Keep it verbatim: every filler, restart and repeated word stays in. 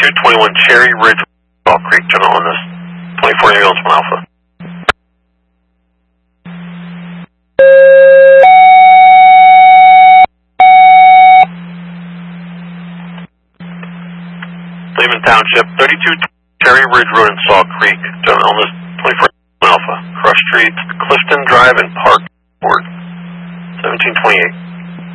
thirty-two twenty-one Cherry Ridge, Salt Creek, General on this. twenty-four ambulance, one Alpha. Lehman Township, thirty-two Cherry Ridge Road in Salt Creek, General on this. twenty-four Alpha. Cross Streets, Clifton Drive and Park Board. seventeen twenty-eight.